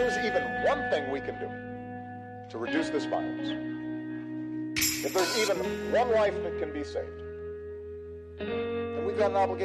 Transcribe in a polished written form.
there's even one thing we can do to reduce this violence, if there's even one life that can be saved, then we've got an obligation.